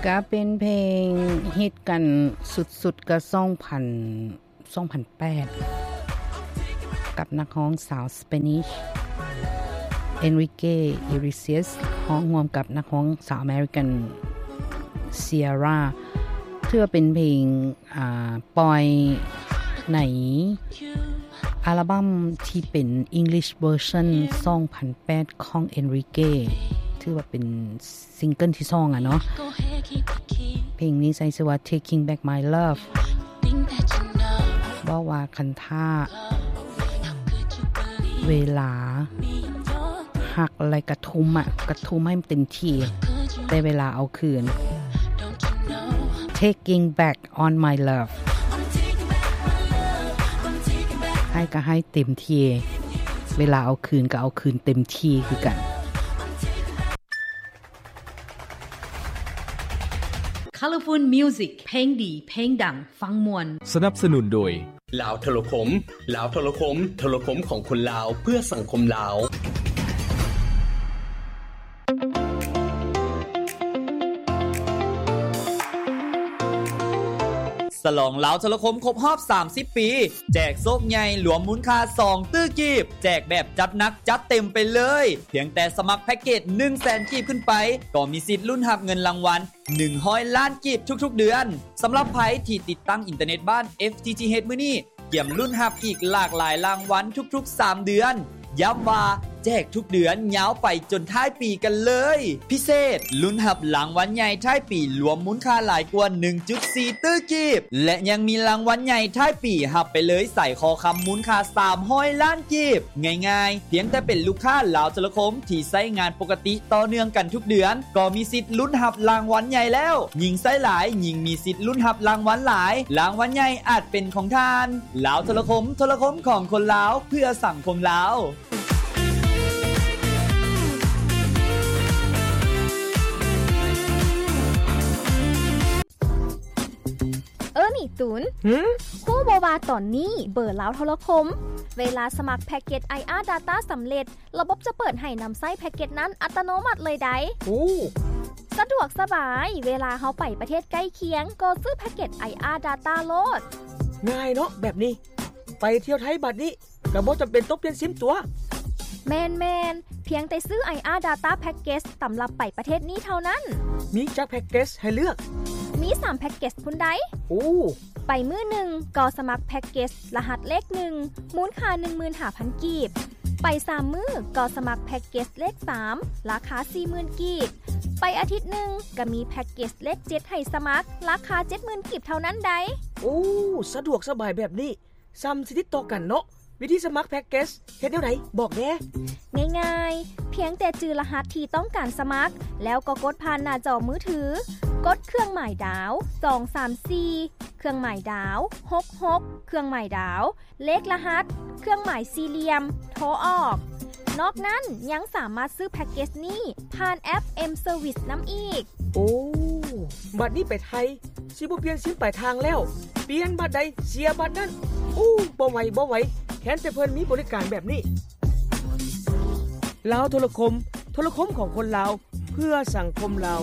ก็เป็นเพลงฮิตกันสุดๆก็2008กับนักร้องสาวสเปนิชเอนริเกอิริเซียสร้องร่วมกับนักร้องสาวอเมริกันเซียร่าถือว่าเป็นเพลงปล่อยในอัลบั้มที่เป็น English Version 2008ของเอนริเกถือว่าเป็นซิงเกิลที่2เนาะเพลงนี้ใช้ชื่อว่า Taking Back My Love บอกว่าคันท่าเวลาหักอะไรกระทุ้มให้มันเต็มที่แต่เวลาเอาคืน Taking Back on My Love ให้ก็ให้เต็มที่เวลาเอาคืนก็เอาคืนเต็มที่คือกัน Colorful Music เพลงดีเพลงดังฟังมวนสนับสนุนโดยลาวโทรคมลาวโทรคมโทรคมของคนลาวเพื่อสังคมลาวฉลองลาวโทรคมครบรอบ30ปีแจกโซกใหญ่หลวมมูลค่า2ตื้อกีบแจกแบบจัดหนักจัดเต็มไปเลยเพียงแต่สมัครแพ็คเกจ 100,000 กีบขึ้นไปก็มีสิทธิ์ลุ้นรับเงินรางวัล100 ล้านกีบทุกๆเดือนสำหรับไผที่ติดตั้งอินเทอร์เน็ตบ้าน FTTH มื้อนี้เกี่ยมลุ้นรับอีกหลากหลายรางวัลทุกๆ3เดือนย้ำว่าแจกทุกเดือนยาวไปจนท้ายปีกันเลยพิเศษลุ้นรับรางวัลใหญ่ท้ายปีรวมมูลค่าหลายกว่า 1.4 ตื้อกีบและยังมีรางวัลใหญ่ท้ายปีรับไปเลยใส่คอคำมูลค่า300 ล้านกีบง่ายๆเพียงแต่เป็นลูกค้าลาวโทรคมที่ใช้งานปกติต่อเนื่องกันทุกเดือนก็มีสิทธิ์ลุ้นรับรางวัลใหญ่แล้วยิ่งใช้หลายยิ่งมีสิทธิ์ลุ้นรับรางวัลหลายรางวัลใหญ่อาจเป็นของท่านลาวโทรคมโทรคมของคนลาวเพื่อสังคมลาวนี่ตูนฮู้บ่ว่าตอนนี้เบอร์ลาวโทรคมเวลาสมัครแพ็กเกจ IR Data สำเร็จระบบจะเปิดให้นำใช้แพ็กเกจนั้นอัตโนมัติเลยได้สะดวกสบายเวลาเฮาไปประเทศใกล้เคียงก็ซื้อแพ็กเกจ IR Data โลดง่ายเนาะแบบนี้ไปเที่ยวไทยบัดนี้ก็บ่จำเป็นต้องเปลี่ยนซิมตัวแม่นเพียงแต่ซื้อ IR Data Package สำหรับไปประเทศนี้เท่านั้นมีจักแพ็กเกจให้เลือกมี3แพ็กเกจพุ่นใดไปมื้อหนึ่งก็สมัครแพ็กเกจรหัสเลข1มูลค่า 15,000 กีบไป3มื้อก็สมัครแพ็กเกจเลข3ราคา 40,000 กีบไปอาทิตย์นึงก็มีแพ็กเกจเลข7ให้สมัครราคา 70,000 กีบเท่านั้นได้สะดวกสบายแบบนี้ซ้ำสิติดต่อกันเนาะวิธีสมัครแพ็กเกจเฮ็ดแนวใดบอกแน่ง่ายๆเพียงแต่จื่อรหัสที่ต้องการสมัครแล้วก็กดผ่านหน้าจอมือถือกดเครื่องหมายดาว234เครื่องหมายดาว66เครื่องหมายดาวเลขรหัสเครื่องหมายสี่เหลี่ยมโทรออกนอกนั้นยังสามารถซื้อแพ็กเกจนี้ผ่านแอป M Service นำอีกบัดนี้ไปไทยสิบ่เปลี่ยนซิมปลายทางแล้วเปลี่ยนบัดใดเสียบัดนั้นบ่ไหวแค่แต่เพิ่นมีบริการแบบนี้ลาวโทรคมของคนลาวเพื่อสังคมลาว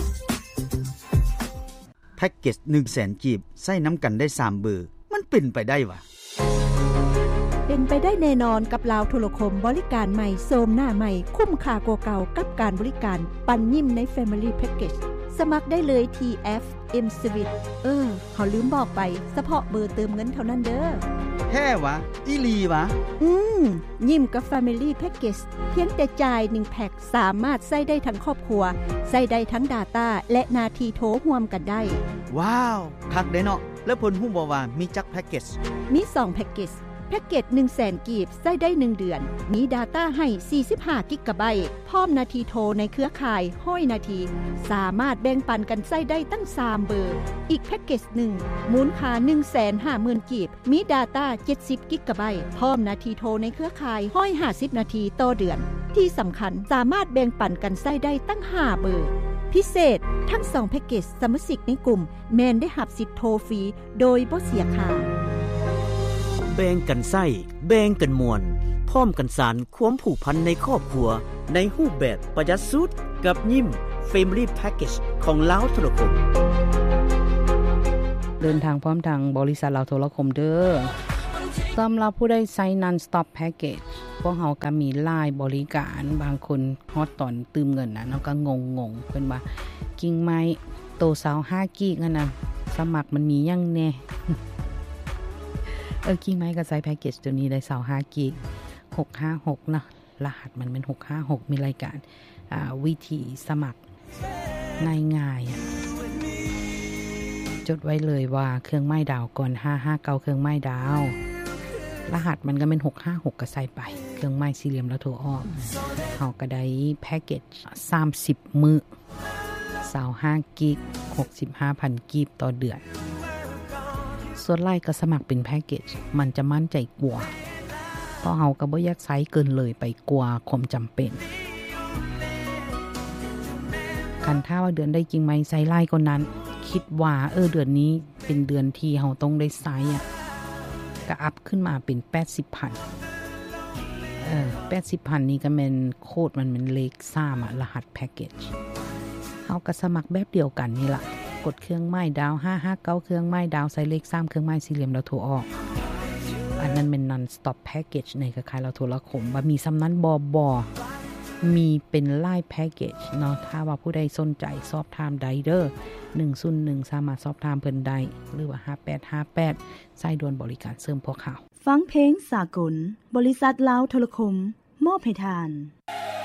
แพ็กเกจ 100,000 กีบใส่น้ำกันได้3เบอร์มันเป็นไปได้วะเป็นไปได้แน่นอนกับลาวโทรคมบริการใหม่โซมหน้าใหม่คุ้มค่ากว่าเก่ากับการบริการปันยิ้มใน Family Package สมัครได้เลยที่ FM Service เขาลืมบอกไปเฉพาะเบอร์เติมเงินเท่านั้นเด้อแท้วะอีหลีวะยิ้มกับ Family Package เพียงแต่จ่าย1แพ็คสามารถใช้ได้ทั้งครอบครัวใช้ได้ทั้ง Data และนาทีโทรร่วมกันได้ว้าวคักได้เนาะแล้วเพิ่นฮู้บ่ว่ามีจักแพ็กเกจมี2แพ็กเกจแพ็กเกจ 100,000 กีบใช้ได้1เดือนมี Data ให้45 กิกะไบต์พร้อมนาทีโทรในเครือข่าย100นาทีสามารถแบ่งปันกันใช้ได้ตั้ง3เบอร์อีกแพ็กเกจ1มูลค่า 150,000 กีบมี Data 70 กิกะไบต์พร้อมนาทีโทรในเครือข่าย150นาทีต่อเดือนที่สำคัญสามารถแบ่งปันกันใช้ได้ตั้ง5เบอร์พิเศษทั้ง2แพ็กเกจสมาชิกในกลุ่มแม่นได้รับสิทธิ์โทรฟรีโดยบ่เสียค่าแบ่งกันไส้แบ่งกันมวลพร้อมกันสานความผูกพันในครอบครัวในรูปแบบประหยัดสุดกับยิ้ม Family Package ของลาวโทรคมเดินทางพร้อมทางบริษัทลาวโทรคมเด้อสำหรับผู้ได้ใช้ Non-Stop Package พวกเขาก็มีไลน์บริการบางคนฮอตตอนตืมเงินนะเนาะก็งงเพิ่นว่ากิ่งไม้โต25กิกนั่นน่ะสมัครมันมียังแน่กิ่งไม้ก็ใช้แพ็คเกจตัวนี้ได้25กิก656เนาะรหัสมันเป็น656มีรายการวิธีสมัครง่ายๆจดไว้เลยว่าเครื่องไม้ดาวก่อน559เครื่องไม้ดาวรหัสมันก็เป็น656ก็ใส่ไปเครื่องไม้สี่เหลี่ยมแล้วโทรออกเฮาก็ได้แพ็คเกจ30มื้อ25กิก 65,000 กีบต่อเดือนส่วนไล่ก็สมัครเป็นแพ็คเกจมันจะมั่นใจกว่าเพราะเฮาก็บ่อยากใช้เกินเลยไปกว่าความจำเป็นคันถ้าว่าเดือนได้จริงไหมใช้ไล่ก็นั้นคิดว่าเดือนนี้เป็นเดือนที่เฮาต้องได้ใช้ก็อัพขึ้นมาเป็น 80,000 80,000 นี่ก็เป็นโคดมันเป็นเลข3รหัสแพ็คเกจเฮาก็สมัครแบบเดียวกันนี่ล่ะกดเครื่องไม้ดาว559เครื่องไม้ดาวใส่เลข3เครื่องไม้สี่เหลี่ยมแล้วโทรออกอันนั้นเป็น Non-Stop Package ในเครือข่ายเราโทรคมว่ามีสำนั้นบ่มีเป็นไลน์แพ็คเกจเนาะถ้าว่าผู้ใดสนใจสอบถามได้เด้อ101สามารถสอบถามเพิ่นได้หรือว่า5858สายด่วนบริการเสริมพวกเขาฟังเพลงสากลบริษัทลาวโทรคมมอบให้ทาน